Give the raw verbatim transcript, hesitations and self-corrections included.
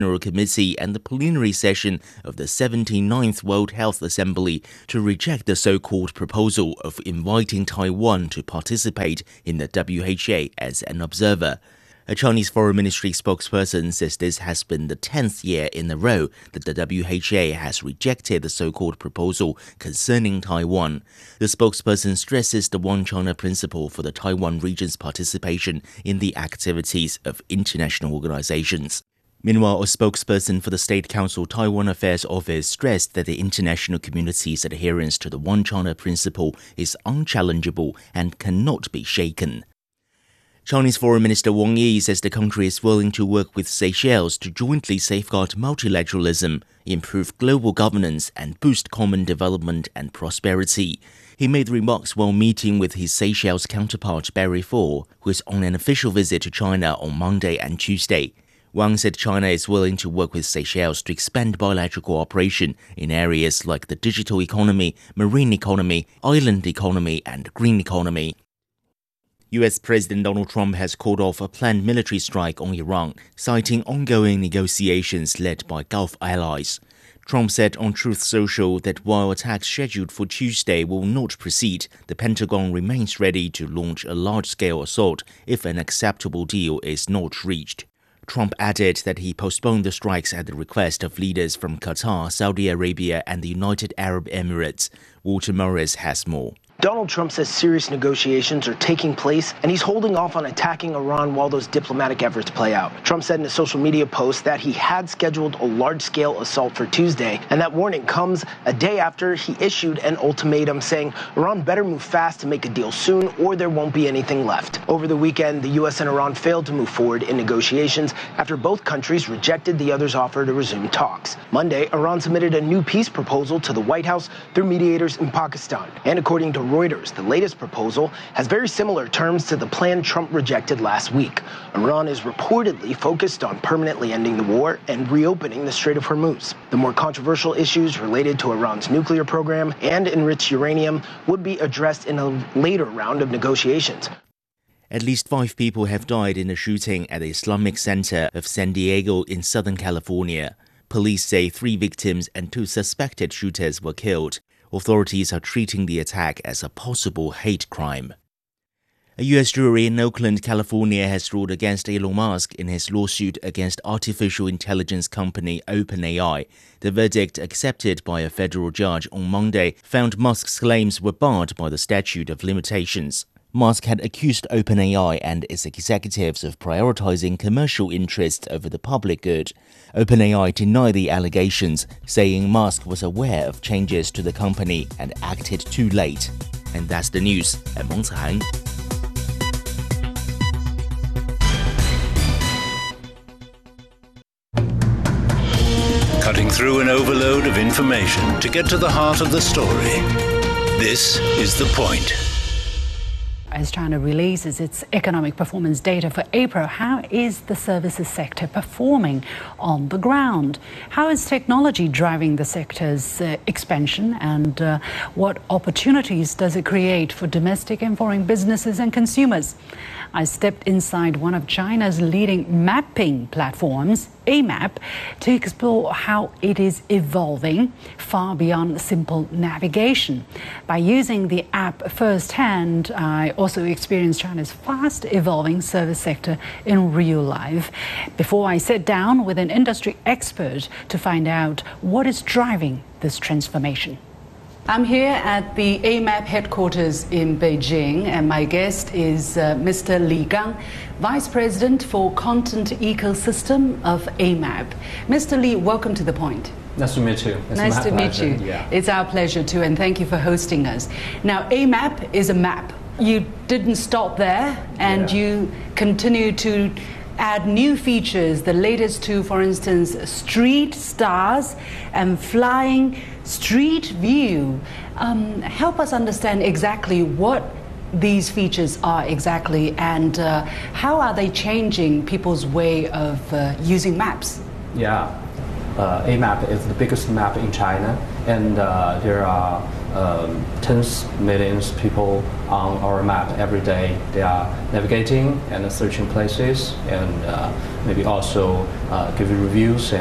General Committee and the plenary session of the seventy-ninth World Health Assembly to reject the so-called proposal of inviting Taiwan to participate in the W H A as an observer. A Chinese Foreign Ministry spokesperson says this has been the tenth year in a row that the W H A has rejected the so-called proposal concerning Taiwan. The spokesperson stresses the One China principle for the Taiwan region's participation in the activities of international organizations. Meanwhile, a spokesperson for the State Council Taiwan Affairs Office stressed that the international community's adherence to the One China principle is unchallengeable and cannot be shaken. Chinese Foreign Minister Wang Yi says the country is willing to work with Seychelles to jointly safeguard multilateralism, improve global governance, and boost common development and prosperity. He made remarks while meeting with his Seychelles counterpart Barry Fall, who is on an official visit to China on Monday and Tuesday. Wang said China is willing to work with Seychelles to expand bilateral cooperation in areas like the digital economy, marine economy, island economy, and green economy. U S President Donald Trump has called off a planned military strike on Iran, citing ongoing negotiations led by Gulf allies. Trump said on Truth Social that while attacks scheduled for Tuesday will not proceed, the Pentagon remains ready to launch a large-scale assault if an acceptable deal is not reached. Trump added that he postponed the strikes at the request of leaders from Qatar, Saudi Arabia, and the United Arab Emirates. Walter Morris has more. Donald Trump says serious negotiations are taking place, and he's holding off on attacking Iran while those diplomatic efforts play out. Trump said in a social media post that he had scheduled a large-scale assault for Tuesday, and that warning comes a day after he issued an ultimatum saying Iran better move fast to make a deal soon or there won't be anything left. Over the weekend, the U S and Iran failed to move forward in negotiations after both countries rejected the other's offer to resume talks. Monday, Iran submitted a new peace proposal to the White House through mediators in Pakistan, and according to Reuters, the latest proposal has very similar terms to the plan Trump rejected last week. Iran is reportedly focused on permanently ending the war and reopening the Strait of Hormuz. The more controversial issues related to Iran's nuclear program and enriched uranium would be addressed in a later round of negotiations. At least five people have died in a shooting at the Islamic Center of San Diego in Southern California. Police say three victims and two suspected shooters were killed. Authorities are treating the attack as a possible hate crime. A U S jury in Oakland, California has ruled against Elon Musk in his lawsuit against artificial intelligence company OpenAI. The verdict, accepted by a federal judge on Monday, found Musk's claims were barred by the statute of limitations. Musk had accused OpenAI and its executives of prioritizing commercial interests over the public good. OpenAI denied the allegations, saying Musk was aware of changes to the company and acted too late. And that's the news. I'm Meng Cai. Cutting through an overload of information to get to the heart of the story. This is The Point. As China releases its economic performance data for April, how is the services sector performing on the ground? How is technology driving the sector's uh, expansion, and uh, what opportunities does it create for domestic and foreign businesses and consumers? I stepped inside one of China's leading mapping platforms, A Map, to explore how it is evolving far beyond simple navigation. By using the app firsthand, I also experienced China's fast evolving service sector in real life. Before I sat down with an industry expert to find out what is driving this transformation. I'm here at the A Map headquarters in Beijing, and my guest is uh, Mister Li Gang, Vice President for Content Ecosystem of A Map. Mister Li, welcome to The Point. Nice to meet you. It's nice to meet you. Yeah. It's our pleasure too, and thank you for hosting us. Now, A Map is a map. You didn't stop there, and yeah. you continue to add new features, the latest to, for instance, Street Stars and Flying Street View. Um, help us understand exactly what these features are exactly, and uh, how are they changing people's way of uh, using maps? Yeah, uh, A Map is the biggest map in China, and uh, there are um, tens millions people on our map every day. They are navigating and searching places, and uh, maybe also uh, giving reviews